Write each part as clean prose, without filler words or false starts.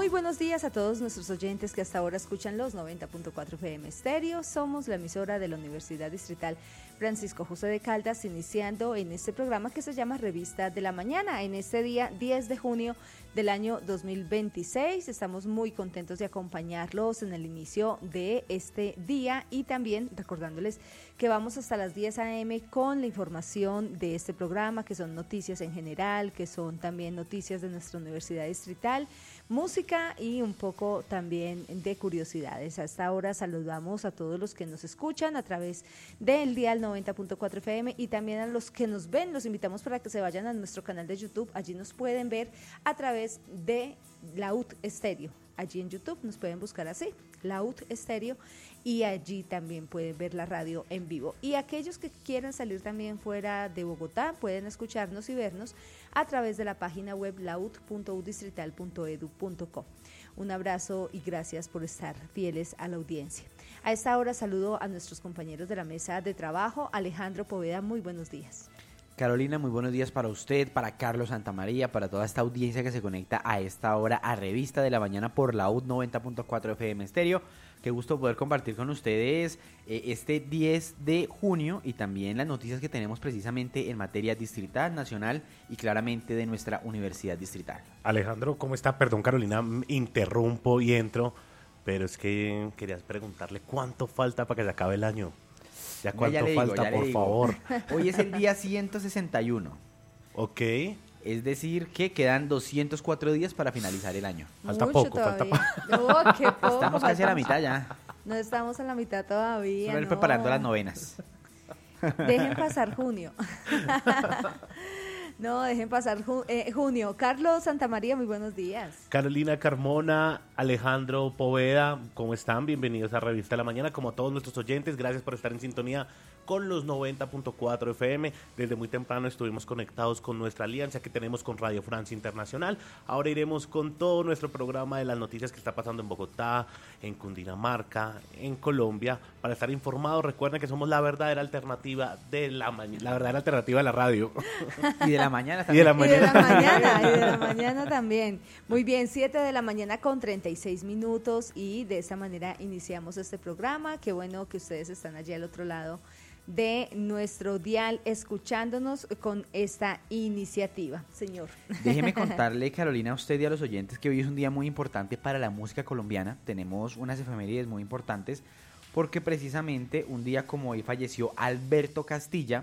Muy buenos días a todos nuestros oyentes que hasta ahora escuchan los 90.4 FM Estéreo. Somos la emisora de la Universidad Distrital Francisco José de Caldas, iniciando en este programa que se llama Revista de la Mañana, en este día 10 de junio del año 2026. Estamos muy contentos de acompañarlos en el inicio de este día y también recordándoles que vamos hasta las 10 a.m. con la información de este programa, que son noticias en general, que son también noticias de nuestra Universidad Distrital, música y un poco también de curiosidades. A esta hora saludamos a todos los que nos escuchan a través del dial 90.4 FM y también a los que nos ven. Los invitamos para que se vayan a nuestro canal de YouTube. Allí nos pueden ver a través de Laud Estéreo. Allí en YouTube nos pueden buscar así, Laud Estéreo, y allí también pueden ver la radio en vivo. Y aquellos que quieran salir también fuera de Bogotá pueden escucharnos y vernos a través de la página web laud.udistrital.edu.co. Un abrazo y gracias por estar fieles a la audiencia. A esta hora saludo a nuestros compañeros de la mesa de trabajo. Alejandro Poveda, muy buenos días. Carolina, muy buenos días para usted, para Carlos Santamaría, para toda esta audiencia que se conecta a esta hora a Revista de la Mañana por Laud 90.4 FM Estéreo. Qué gusto poder compartir con ustedes este 10 de junio y también las noticias que tenemos precisamente en materia distrital, nacional y claramente de nuestra Universidad Distrital. Alejandro, ¿cómo está? Perdón, Carolina, interrumpo y entro, pero es que quería preguntarle cuánto falta para que se acabe el año. ¿Ya cuánto falta, por favor? Hoy es el día 161. Ok. Es decir, que quedan 204 días para finalizar el año. Falta poco, falta poco. No, qué poco. Estamos casi a la mitad ya. No estamos a la mitad todavía. Solo ir preparando las novenas. Dejen pasar junio. No, dejen pasar junio. Carlos Santamaría, muy buenos días. Carolina Carmona, Alejandro Poveda, ¿cómo están? Bienvenidos a Revista de la Mañana. Como a todos nuestros oyentes, gracias por estar en sintonía con los 90.4 FM. Desde muy temprano estuvimos conectados con nuestra alianza que tenemos con Radio Francia Internacional. Ahora iremos con todo nuestro programa de las noticias que está pasando en Bogotá, en Cundinamarca, en Colombia, para estar informados. Recuerden que somos la verdadera alternativa de la mañana, la verdadera alternativa de la radio. Y de la mañana también. Y de la mañana también. Muy bien, 7 de la mañana con 36 minutos y de esta manera iniciamos este programa. Qué bueno que ustedes están allí al otro lado de nuestro dial escuchándonos con esta iniciativa, señor. Déjeme contarle, Carolina, a usted y a los oyentes que hoy es un día muy importante para la música colombiana. Tenemos unas efemérides muy importantes porque precisamente un día como hoy falleció Alberto Castilla,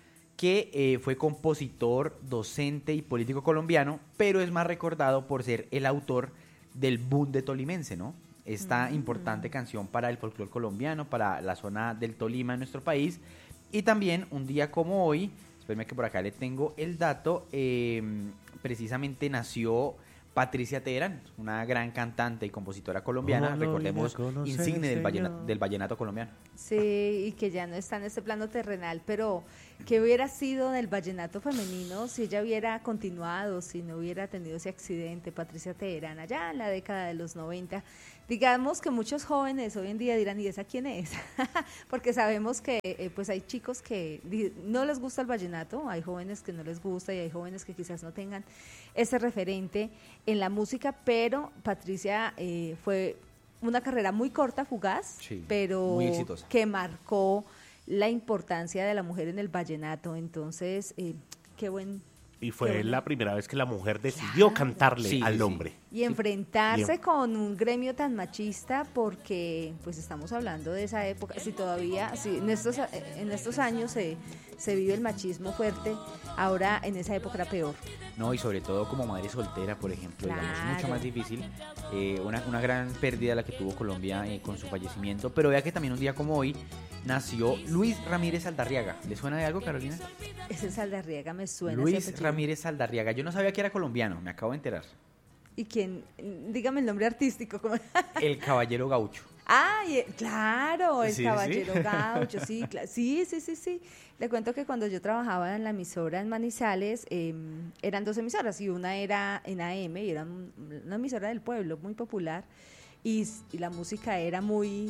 que fue compositor, docente y político colombiano, pero es más recordado por ser el autor del Bunde Tolimense, ¿no? Esta importante canción para el folclore colombiano, para la zona del Tolima en nuestro país. Y también un día como hoy, espérame que por acá le tengo el dato, precisamente nació Patricia Teherán, una gran cantante y compositora colombiana, recordemos, insigne del vallenato colombiano. Sí, y que ya no está en este plano terrenal, pero ¿qué hubiera sido del vallenato femenino si ella hubiera continuado, si no hubiera tenido ese accidente? Patricia Teherán, allá en la década de los 90. Digamos que muchos jóvenes hoy en día dirán, ¿y esa quién es? Porque sabemos que pues hay chicos que no les gusta el vallenato, hay jóvenes que no les gusta y hay jóvenes que quizás no tengan ese referente en la música, pero Patricia fue una carrera muy corta, fugaz, sí, pero muy exitosa, que marcó la importancia de la mujer en el vallenato. Entonces, qué buen... Y fue la primera vez que la mujer decidió cantarle al hombre. Y enfrentarse con un gremio tan machista, porque pues estamos hablando de esa época, si todavía, si en estos años se vive el machismo fuerte, ahora en esa época era peor. No, y sobre todo como madre soltera, por ejemplo, claro, digamos, mucho más difícil, una gran pérdida la que tuvo Colombia con su fallecimiento, pero vea que también un día como hoy nació Luis Ramírez Saldarriaga. ¿Le suena de algo, Carolina? Ese Saldarriaga me suena. Luis Ramírez Saldarriaga, yo no sabía que era colombiano, me acabo de enterar. ¿Y quién? Dígame el nombre artístico. El Caballero Gaucho. Ah, claro, el Caballero ¿sí? Gaucho, sí, sí. Le cuento que cuando yo trabajaba en la emisora en Manizales, eran dos emisoras y una era en AM y era una emisora del pueblo muy popular y la música era muy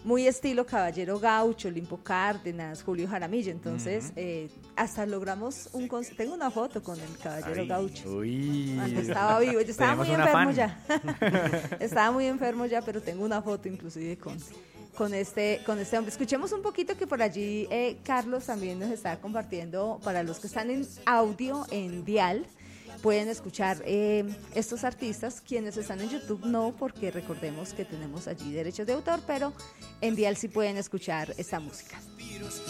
muy estilo Caballero Gaucho, Limpo Cárdenas, Julio Jaramillo. Entonces, hasta logramos tengo una foto con el Caballero Gaucho. Uy. Cuando estaba vivo. Yo estaba muy enfermo fan. ya. Estaba muy enfermo ya, pero tengo una foto inclusive con este hombre. Escuchemos un poquito que por allí Carlos también nos está compartiendo. Para los que están en audio en Dial, pueden escuchar estos artistas. Quienes están en YouTube no, porque recordemos que tenemos allí derechos de autor, pero en Dial sí pueden escuchar esta música.